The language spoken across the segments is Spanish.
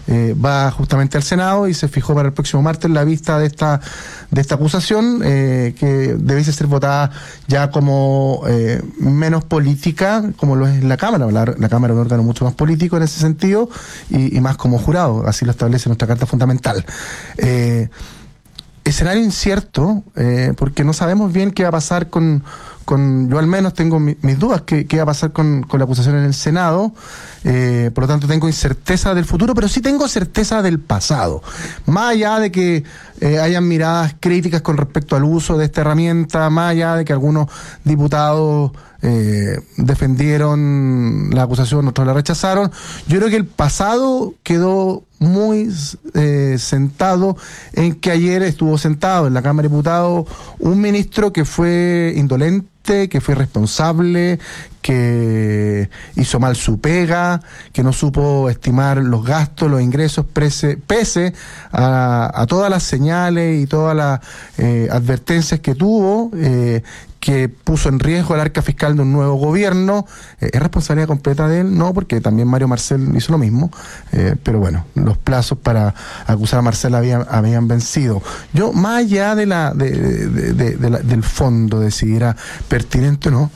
va justamente al Senado y se fijó para el próximo martes la vista de esta acusación, que debiese ser votada ya como menos política, como lo es la Cámara. La Cámara es un órgano mucho más político en ese sentido y más como jurado, así lo establece nuestra Carta Fundamental. Escenario incierto, porque no sabemos bien qué va a pasar yo al menos tengo mis dudas, qué va a pasar con la acusación en el Senado. Por lo tanto tengo incerteza del futuro, pero sí tengo certeza del pasado. Más allá de que hayan miradas críticas con respecto al uso de esta herramienta, más allá de que algunos diputados defendieron la acusación, otros la rechazaron, yo creo que el pasado quedó muy sentado en que ayer estuvo sentado en la Cámara de Diputados un ministro que fue indolente, que fue irresponsable, que hizo mal su pega, que no supo estimar los gastos, los ingresos, pese a todas las señales y todas las advertencias que tuvo, que puso en riesgo el arca fiscal de un nuevo gobierno. ¿Es responsabilidad completa de él? No, porque también Mario Marcel hizo lo mismo, pero bueno, los plazos para acusar a Marcel habían vencido. Yo, más allá del fondo, de si era pertinente o no,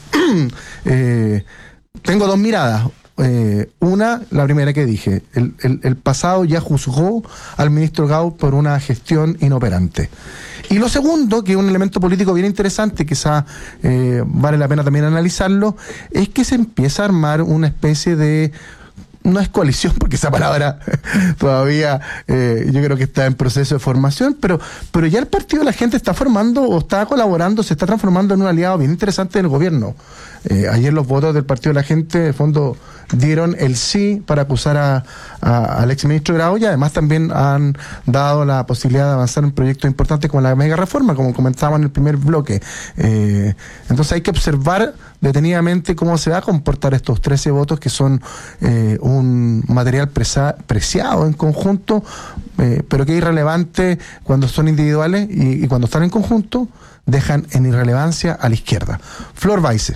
tengo dos miradas. Una, la primera que dije, el pasado ya juzgó al ministro Gaut por una gestión inoperante. Y lo segundo, que es un elemento político bien interesante, quizá vale la pena también analizarlo, es que se empieza a armar una especie de, no es coalición, porque esa palabra todavía yo creo que está en proceso de formación, pero ya el Partido de la Gente está formando o está colaborando, se está transformando en un aliado bien interesante del gobierno. Ayer los votos del Partido de la Gente, de fondo, dieron el sí para acusar al exministro Grau, y además también han dado la posibilidad de avanzar en proyectos importantes como la mega reforma, como comentábamos en el primer bloque. Entonces hay que observar detenidamente cómo se va a comportar estos 13 votos, que son un material preciado en conjunto, pero que es irrelevante cuando son individuales, y cuando están en conjunto dejan en irrelevancia a la izquierda. Flor Baise.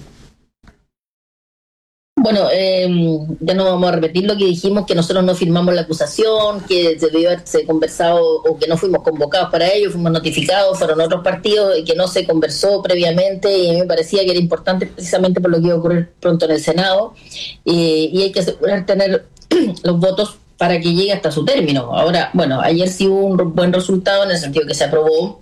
Bueno, ya no vamos a repetir lo que dijimos, que nosotros no firmamos la acusación, que se debió haberse conversado, o que no fuimos convocados para ello, fuimos notificados, fueron otros partidos, y que no se conversó previamente, y a mí me parecía que era importante precisamente por lo que iba a ocurrir pronto en el Senado, y hay que asegurar tener los votos para que llegue hasta su término. Ahora, bueno, ayer sí hubo un buen resultado en el sentido que se aprobó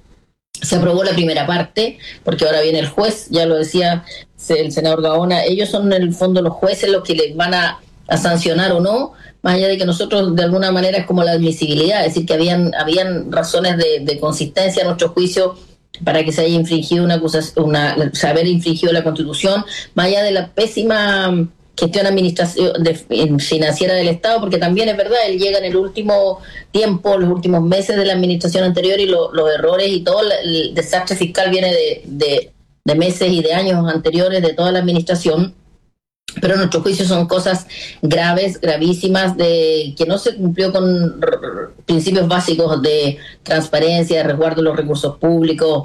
la primera parte, porque ahora viene el juez, ya lo decía el senador Gaona, ellos son en el fondo los jueces los que les van a sancionar o no, más allá de que nosotros de alguna manera es como la admisibilidad, es decir, que habían razones de consistencia en nuestro juicio para que se haya infringido haber infringido la Constitución, más allá de la pésima gestión financiera del Estado, porque también es verdad, él llega en el último tiempo, los últimos meses de la administración anterior, y los errores y todo el desastre fiscal viene de meses y de años anteriores de toda la administración. Pero en nuestro juicio son cosas graves, gravísimas, de que no se cumplió con principios básicos de transparencia, de resguardo de los recursos públicos,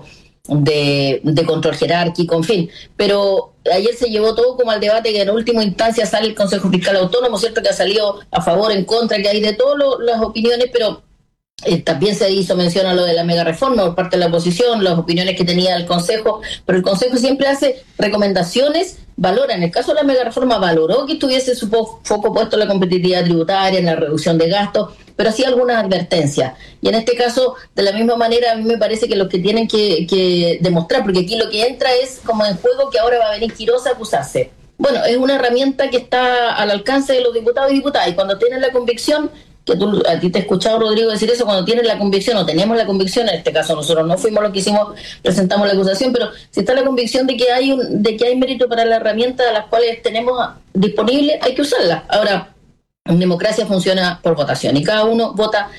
de control jerárquico, en fin. Pero ayer se llevó todo como al debate, que en última instancia sale el Consejo Fiscal Autónomo, ¿cierto?, que ha salido a favor, en contra, que hay de todas las opiniones, pero también se hizo mención a lo de la mega reforma por parte de la oposición, las opiniones que tenía el Consejo, pero el Consejo siempre hace recomendaciones, valora. En el caso de la mega reforma valoró que tuviese su foco puesto en la competitividad tributaria, en la reducción de gastos, pero hacía algunas advertencias. Y en este caso, de la misma manera, a mí me parece que los que tienen que demostrar, porque aquí lo que entra es como en juego que ahora va a venir Quiroz a acusarse. Bueno, es una herramienta que está al alcance de los diputados y diputadas, y cuando tienen la convicción, que a ti te he escuchado, Rodrigo, decir eso, cuando tienes la convicción o tenemos la convicción, en este caso nosotros no fuimos los que hicimos, presentamos la acusación, pero si está la convicción de que hay mérito para la herramienta a las cuales tenemos disponible, hay que usarla. Ahora, en democracia funciona por votación, y cada uno vota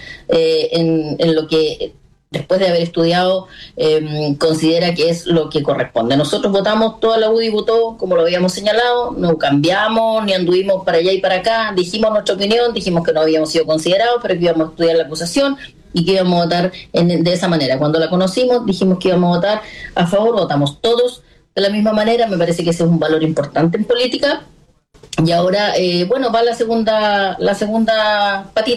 en lo que, después de haber estudiado, considera que es lo que corresponde. Nosotros votamos, toda la UDI votó como lo habíamos señalado, no cambiamos ni anduvimos para allá y para acá, dijimos nuestra opinión, dijimos que no habíamos sido considerados, pero que íbamos a estudiar la acusación y que íbamos a votar de esa manera. Cuando la conocimos dijimos que íbamos a votar a favor, votamos todos de la misma manera. Me parece que ese es un valor importante en política. Y ahora, va la segunda patita.